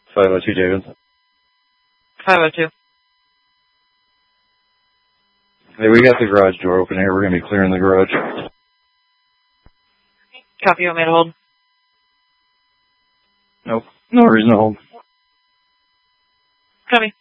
502 David. 502. Hey, we got the garage door open here. We're going to be clearing the garage. Copy, you want me to hold? Nope. No reason to hold. Copy.